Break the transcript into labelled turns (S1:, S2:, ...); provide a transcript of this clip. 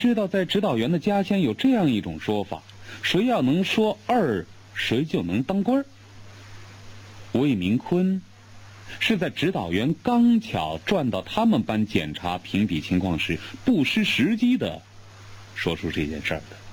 S1: 知道在指导员的家乡有这样一种说法，谁要能说二，谁就能当官。魏明坤是在指导员刚巧转到他们班检查评比情况时，不失时机的说出这件事儿的。